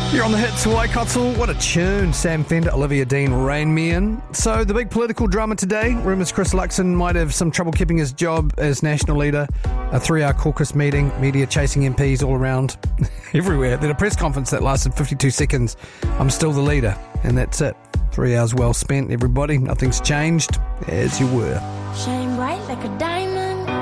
You're on the hits, Waikato. What a tune. Sam Fender, Olivia Dean, Rain Me In. So the big political drama today, rumours Chris Luxon might have some trouble keeping his job as national leader. A 3-hour caucus meeting, media chasing MPs all around, everywhere. Then a press conference that lasted 52 seconds. I'm still the leader, and that's it. 3 hours well spent, everybody. Nothing's changed as you were. Shine bright like a diamond.